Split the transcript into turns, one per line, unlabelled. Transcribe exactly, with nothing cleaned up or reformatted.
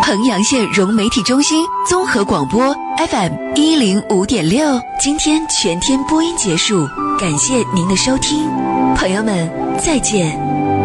衡阳县融媒体中心综合广播 F M 一零五点六。今天全天播音结束，感谢您的收听，朋友们再见。